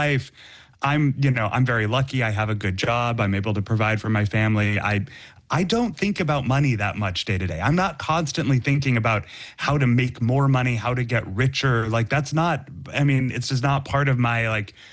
life, I'm very lucky. I have a good job. I'm able to provide for my family. I don't think about money that much day to day. I'm not constantly thinking about how to make more money, how to get richer. Like it's just not part of my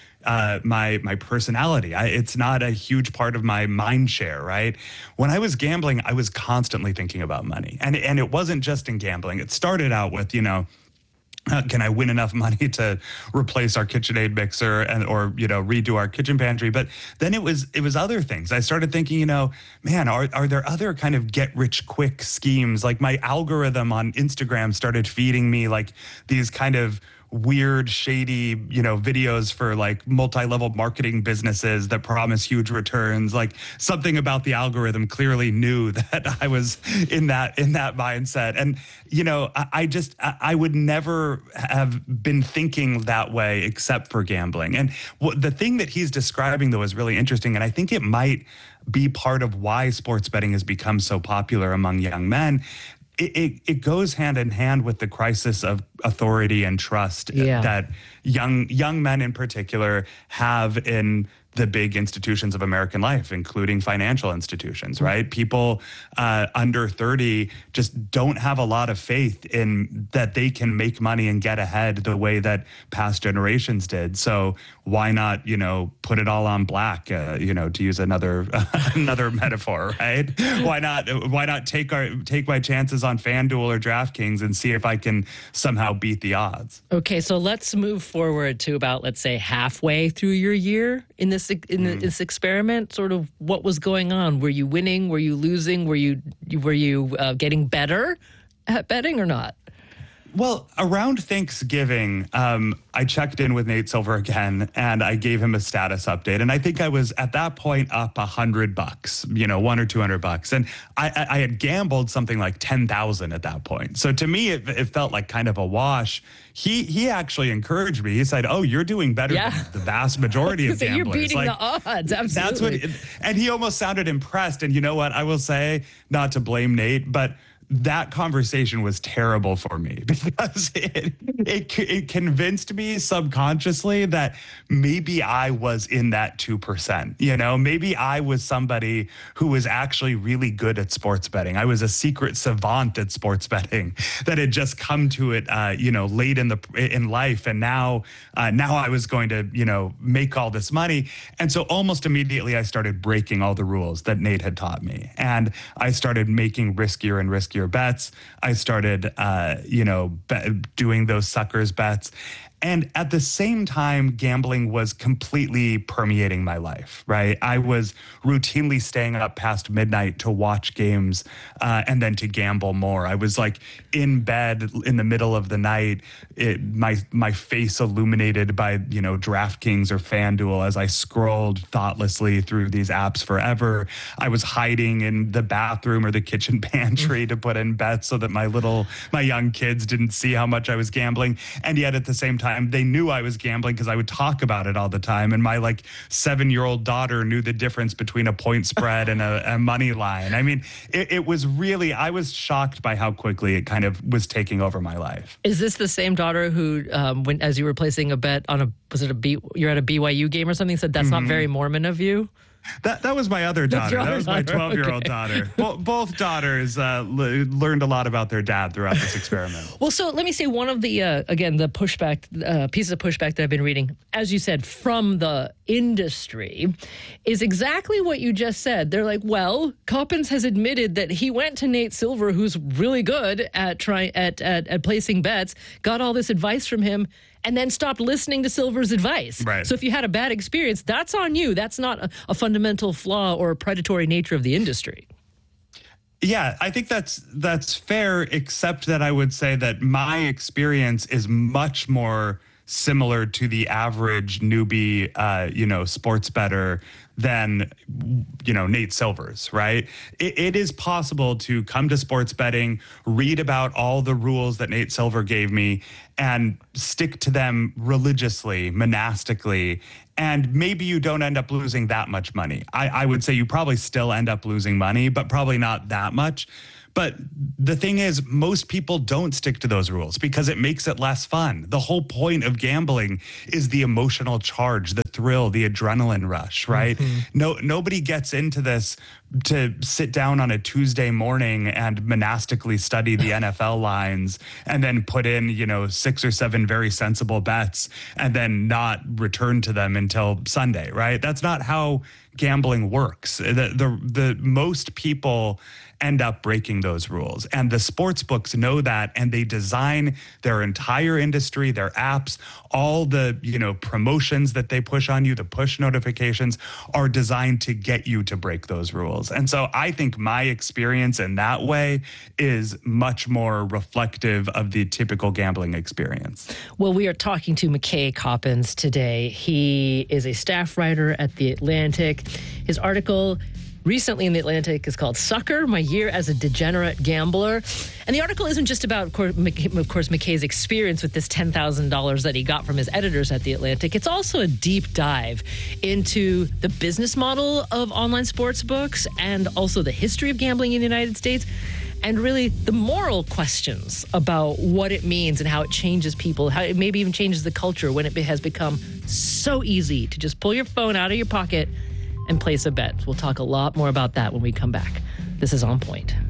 my personality. It's not a huge part of my mind share, right? When I was gambling, I was constantly thinking about money. And it wasn't just in gambling. It started out with, can I win enough money to replace our KitchenAid mixer or redo our kitchen pantry? But then it was other things. I started thinking, man, are there other kind of get rich quick schemes? Like my algorithm on Instagram started feeding me like these kind of weird, shady, videos for like multi-level marketing businesses that promise huge returns. Like something about the algorithm clearly knew that I was in that mindset. And, I would never have been thinking that way except for gambling. And the thing that he's describing, though, is really interesting. And I think it might be part of why sports betting has become so popular among young men. It goes hand in hand with the crisis of authority and trust that young men in particular have in the big institutions of American life, including financial institutions, right? People under 30 just don't have a lot of faith in that they can make money and get ahead the way that past generations did. So why not, put it all on black, to use another metaphor, right? Why not take my chances on FanDuel or DraftKings and see if I can somehow beat the odds? Okay, so let's move forward to about, let's say, halfway through your year in this experiment. Sort of what was going on? Were you winning? Were you losing? Were you getting better at betting or not? Well, around Thanksgiving, I checked in with Nate Silver again, and I gave him a status update. And I think I was at that point up $100, $100 or $200, and I had gambled something like 10,000 at that point. So to me, it felt like kind of a wash. He actually encouraged me. He said, "Oh, you're doing better than the vast majority of gamblers. You're beating the odds." Absolutely. And he almost sounded impressed. And you know what? I will say, not to blame Nate, but that conversation was terrible for me because it convinced me subconsciously that maybe I was in that 2%. Maybe I was somebody who was actually really good at sports betting. I was a secret savant at sports betting that had just come to it, late in life, and now I was going to, make all this money. And so almost immediately I started breaking all the rules that Nate had taught me, and I started making riskier and riskier bets. I started, doing those suckers bets. And at the same time, gambling was completely permeating my life, right? I was routinely staying up past midnight to watch games and then to gamble more. I was like in bed in the middle of the night, my face illuminated by, DraftKings or FanDuel as I scrolled thoughtlessly through these apps forever. I was hiding in the bathroom or the kitchen pantry to put in bets so that my young kids didn't see how much I was gambling. And yet at the same time, they knew I was gambling because I would talk about it all the time. And my 7-year-old daughter knew the difference between a point spread and a money line. I mean, it was really, I was shocked by how quickly it kind of was taking over my life. Is this the same daughter who, as you were placing a bet on you're at a BYU game or something, said that's not very Mormon of you? That was my other daughter. That was my 12-year-old daughter. Both daughters learned a lot about their dad throughout this experiment. Well, so let me say one of the, the pushback, pieces of pushback that I've been reading, as you said, from the industry, is exactly what you just said. They're like, well, Coppins has admitted that he went to Nate Silver, who's really good at placing bets, got all this advice from him, and then stopped listening to Silver's advice. Right. So if you had a bad experience, that's on you. That's not a fundamental flaw or a predatory nature of the industry. Yeah, I think that's fair, except that I would say that my experience is much more similar to the average newbie, sports bettor than, Nate Silver's, right? It is possible to come to sports betting, read about all the rules that Nate Silver gave me, and stick to them religiously, monastically, and maybe you don't end up losing that much money. I would say you probably still end up losing money, but probably not that much. But the thing is, most people don't stick to those rules because it makes it less fun. The whole point of gambling is the emotional charge, the thrill, the adrenaline rush, right? Nobody gets into this to sit down on a Tuesday morning and monastically study the NFL lines and then put in, 6 or 7 very sensible bets and then not return to them until Sunday, right? That's not how gambling works. The most people end up breaking those rules. And the sports books know that, and they design their entire industry, their apps, all the, promotions that they push on you, the push notifications are designed to get you to break those rules. And so I think my experience in that way is much more reflective of the typical gambling experience. Well, we are talking to McKay Coppins today. He is a staff writer at The Atlantic. His article recently in The Atlantic is called Sucker, My Year as a Degenerate Gambler. And the article isn't just about, of course, McKay's experience with this $10,000 that he got from his editors at The Atlantic. It's also a deep dive into the business model of online sports books and also the history of gambling in the United States, and really the moral questions about what it means and how it changes people, how it maybe even changes the culture when it has become so easy to just pull your phone out of your pocket and place a bet. We'll talk a lot more about that when we come back. This is On Point.